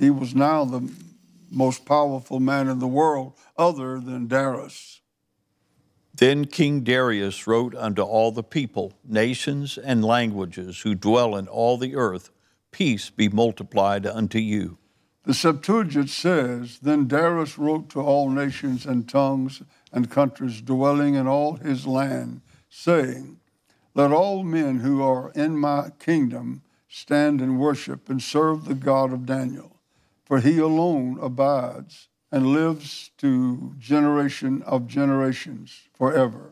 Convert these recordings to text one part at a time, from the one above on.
He was now the most powerful man in the world other than Darius. Then King Darius wrote unto all the people, nations, and languages who dwell in all the earth, peace be multiplied unto you. The Septuagint says, Then Darius wrote to all nations and tongues and countries dwelling in all his land, saying, Let all men who are in my kingdom stand and worship and serve the God of Daniel, for he alone abides and lives to generation of generations forever.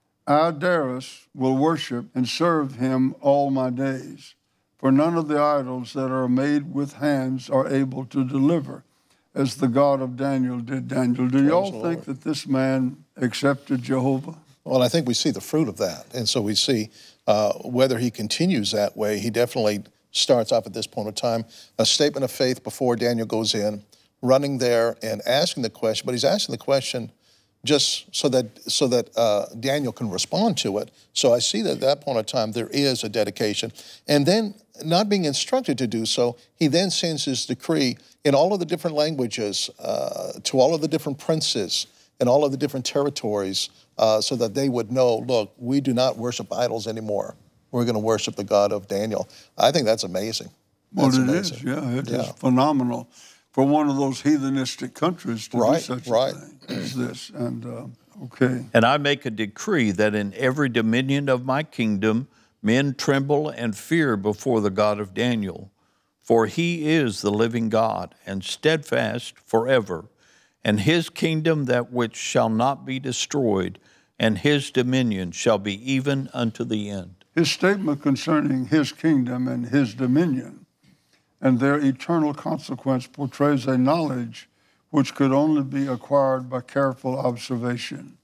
I, Darius, will worship and serve him all my days, for none of the idols that are made with hands are able to deliver, as the God of Daniel did Daniel. Do you all think that this man accepted Jehovah? Well, I think we see the fruit of that. And so we see whether he continues that way. He definitely starts off at this point in time, a statement of faith before Daniel goes in, running there and asking the question, but he's asking the question just so that Daniel can respond to it. So I see that at that point in time, there is a dedication. And then, not being instructed to do so, he then sends his decree in all of the different languages to all of the different princes and all of the different territories so that they would know, look, we do not worship idols anymore. We're going to worship the God of Daniel. I think that's amazing. Well, it is, yeah. It is phenomenal for one of those heathenistic countries to do such a thing as this. And, okay. And I make a decree that in every dominion of my kingdom, men tremble and fear before the God of Daniel. For he is the living God, and steadfast forever, and his kingdom that which shall not be destroyed, and his dominion shall be even unto the end. His statement concerning his kingdom and his dominion and their eternal consequence portrays a knowledge which could only be acquired by careful observation.